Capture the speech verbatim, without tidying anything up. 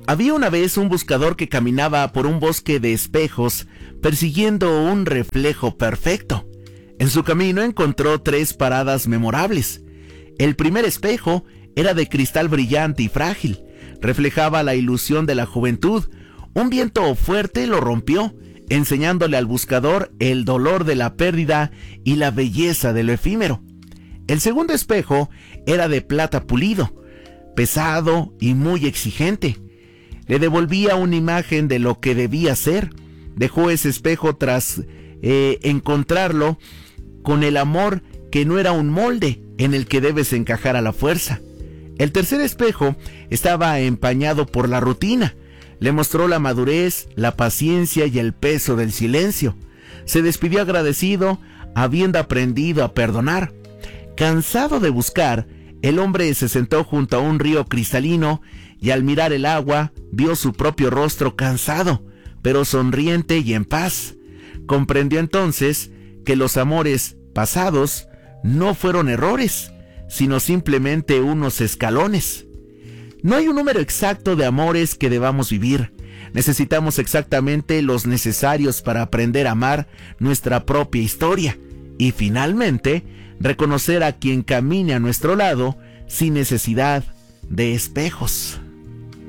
Había una vez un buscador que caminaba por un bosque de espejos persiguiendo un reflejo perfecto. En su camino encontró tres paradas memorables. El primer espejo era de cristal brillante y frágil. Reflejaba la ilusión de la juventud. Un viento fuerte lo rompió, enseñándole al buscador el dolor de la pérdida y la belleza de lo efímero. El segundo espejo era de plata pulido, pesado y muy exigente. Le devolvía una imagen de lo que debía ser. Dejó ese espejo tras eh, encontrarlo con el amor que no era un molde en el que debes encajar a la fuerza. El tercer espejo estaba empañado por la rutina. Le mostró la madurez, la paciencia y el peso del silencio. Se despidió agradecido, habiendo aprendido a perdonar. Cansado de buscar, el hombre se sentó junto a un río cristalino y al mirar el agua vio su propio rostro cansado, pero sonriente y en paz. Comprendió entonces que los amores pasados no fueron errores, sino simplemente unos escalones. No hay un número exacto de amores que debamos vivir. Necesitamos exactamente los necesarios para aprender a amar nuestra propia historia y finalmente reconocer a quien camine a nuestro lado sin necesidad de espejos.